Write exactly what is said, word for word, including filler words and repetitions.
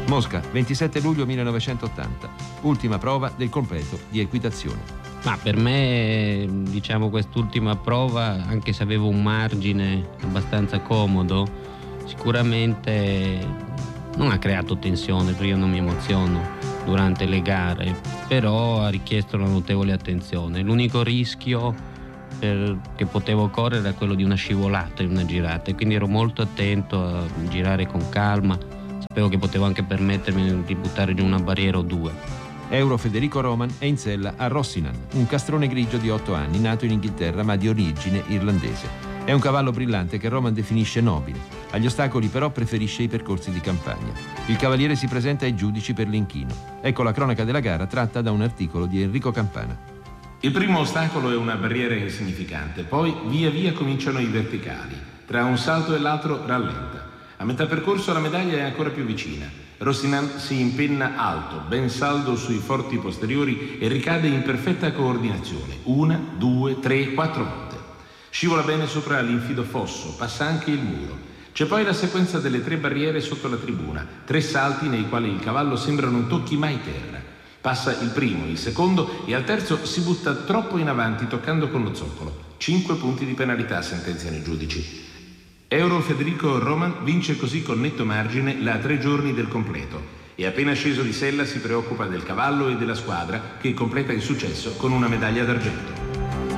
Mosca, ventisette luglio millenovecentottanta, ultima prova del completo di equitazione. Ma per me, diciamo, quest'ultima prova, anche se avevo un margine abbastanza comodo, sicuramente non ha creato tensione, perché io non mi emoziono durante le gare, però ha richiesto una notevole attenzione. L'unico rischio per, che potevo correre era quello di una scivolata in una girata, e quindi ero molto attento a girare con calma. Sapevo che potevo anche permettermi di buttare giù una barriera o due. Euro Federico Roman è in sella a Rossinan, un castrone grigio di otto anni, nato in Inghilterra ma di origine irlandese. È un cavallo brillante che Roman definisce nobile. Agli ostacoli però preferisce i percorsi di campagna. Il cavaliere si presenta ai giudici per l'inchino. Ecco la cronaca della gara tratta da un articolo di Enrico Campana. Il primo ostacolo è una barriera insignificante, poi via via cominciano i verticali. Tra un salto e l'altro rallenta. A metà percorso la medaglia è ancora più vicina. Rossinan si impenna alto, ben saldo sui forti posteriori e ricade in perfetta coordinazione. Una, due, tre, quattro volte. Scivola bene sopra l'infido fosso, passa anche il muro. C'è poi la sequenza delle tre barriere sotto la tribuna, tre salti nei quali il cavallo sembra non tocchi mai terra. Passa il primo, il secondo e al terzo si butta troppo in avanti toccando con lo zoccolo. Cinque punti di penalità, sentenziano i giudici. Euro Federico Roman vince così con netto margine la tre giorni del completo e appena sceso di sella si preoccupa del cavallo e della squadra che completa il successo con una medaglia d'argento.